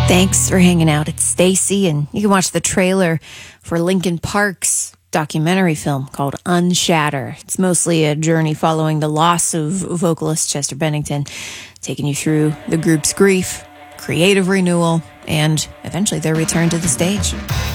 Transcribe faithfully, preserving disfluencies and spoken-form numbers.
Thanks for hanging out. It's Stacy, and you can watch the trailer for Linkin Park's documentary film called Unshatter. It's mostly a journey following the loss of vocalist Chester Bennington, taking you through the group's grief, creative renewal, and eventually their return to the stage.